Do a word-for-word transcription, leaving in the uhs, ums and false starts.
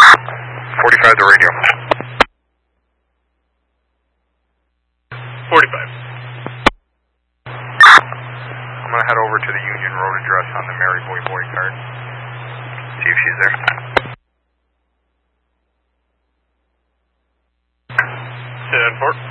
forty-five to radio. forty-five. I'm going to head over to the Union Road address on the Mary Boy Boy card. See if she's there. ten four.